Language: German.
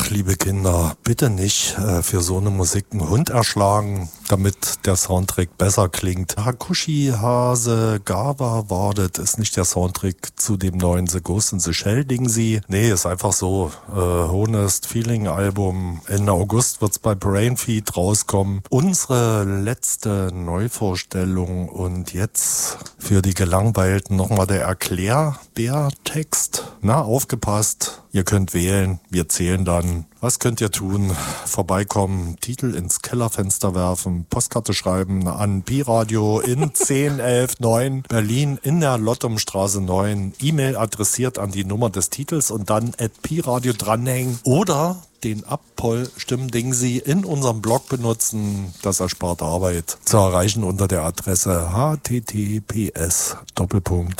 Ach, liebe Kinder, bitte nicht für so eine Musik einen Hund erschlagen, damit der Soundtrack besser klingt. Hakushi Hase Gawa Wardet ist nicht der Soundtrack zu dem neuen The Ghost in the Shell Ding sie. Nee, ist einfach so. Honest Feeling Album. Ende August wird's bei Brainfeed rauskommen. Unsere letzte Neuvorstellung und jetzt für die Gelangweilten nochmal der Erklärbär-Text. Na, aufgepasst. Ihr könnt wählen, wir zählen dann. Was könnt ihr tun? Vorbeikommen, Titel ins Kellerfenster werfen, Postkarte schreiben an Pi-Radio in 1011 Berlin in der Lottumstraße 9. E-Mail adressiert an die Nummer des Titels und dann @Pi-Radio dranhängen oder den Abpoll-Stimmdingsi in unserem Blog benutzen. Das erspart Arbeit. Zu erreichen unter der Adresse https://